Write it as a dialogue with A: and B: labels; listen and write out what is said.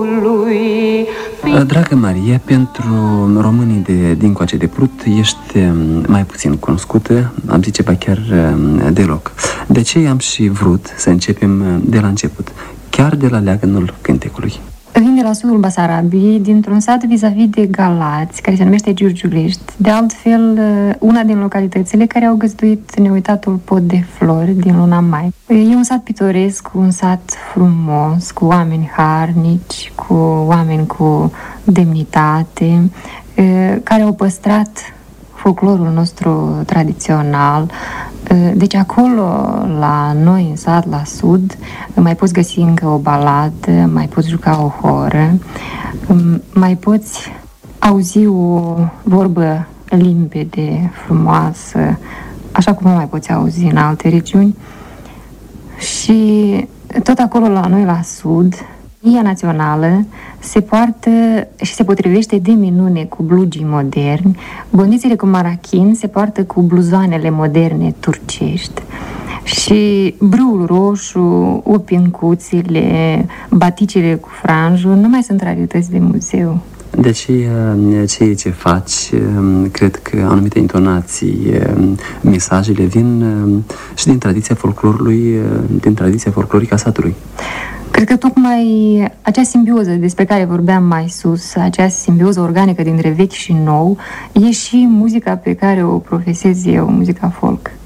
A: Dragă Maria, pentru românii dincoace de Prut ești mai puțin cunoscută, am zice ba chiar deloc. De aceea am și vrut să începem de la început, chiar de la leagănul cântecului.
B: Vin de la sudul Basarabiei, dintr-un sat vis-a-vis de Galați, care se numește Giurgiulești. De altfel, una din localitățile care au găzduit neuitatul pod de flori din luna mai. E un sat pitoresc, un sat frumos, cu oameni harnici, cu oameni cu demnitate, care au păstrat folclorul nostru tradițional. Deci acolo, la noi, în sat, la sud, mai poți găsi încă o baladă, mai poți juca o horă, mai poți auzi o vorbă limpede, frumoasă, așa cum nu mai poți auzi în alte regiuni. Și tot acolo, la noi, la sud, Ia națională se poartă și se potrivește de minune cu blugii moderni. Bondițele cu marachin se poartă cu bluzoanele moderne turcești. Și brâul roșu, opincuțile, baticele cu franjul nu mai sunt rarități de muzeu.
A: Deci ceea ce faci, cred că anumite intonații, mesajele vin și din tradiția folclorului, din tradiția folclorică a satului.
B: Cred că tocmai acea simbioză despre care vorbeam mai sus, acea simbioză organică dintre vechi și nou, e și muzica pe care o profesez eu, muzica folk.